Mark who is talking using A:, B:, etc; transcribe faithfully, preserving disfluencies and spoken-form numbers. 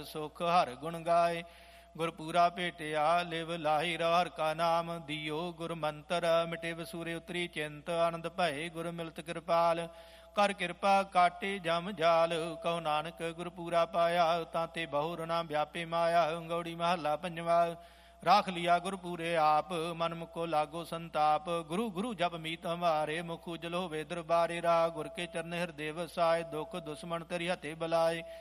A: ਸੁਖ ਹਰ ਗੁਣ ਗਾਏ। ਗੁਰਪੂਰਾ ਭੇਟਿਆ ਲਿਵ ਲਾਹੀ ਰਹੁ ਹਰਿ ਕਾ ਨਾਮ। ਦਿਓ ਗੁਰ ਮੰਤਰ ਮਿਟੇ ਵਸੂਰੇ ਉਤਰੀ ਚਿੰਤ। ਆਨੰਦ ਭਏ ਗੁਰ ਮਿਲਤ ਕਿਰਪਾਲ। ਕਰ ਕਿਰਪਾ ਕਾਟੇ ਜਮ ਜਾਲ। ਕਹੋ ਨਾਨਕ ਗੁਰਪੂਰਾ ਪਾਇਆ। ਤਾਂ ਤੇ ਬਹੁਰ ਨਾ ਵਿਆਪੇ ਮਾਇਆ। ਗੌੜੀ ਮਹੱਲਾ ਪੰਜਵਾ। ਰਾਖ ਲਿਆ ਗੁਰਪੂਰੇ ਆਪ ਮਨ ਮੁਕੋ ਲਾਗੋ ਸੰਤਾਪ। ਗੁਰੂ ਗੁਰੂ ਜਪ ਮੀਤ ਹਮਾਰੇ ਮੁਖ ਉਜਲ ਹੋਵੇ ਦਰਬਾਰੇ। ਰਾ ਗੁਰ ਕੇ ਚਰਨ ਹਿਰਦੇ ਵਸਾਏ। ਦੁਖ ਦੁਸ਼ਮਨ ਤੇਰੀ ਹਤੇ ਬਲਾਏ।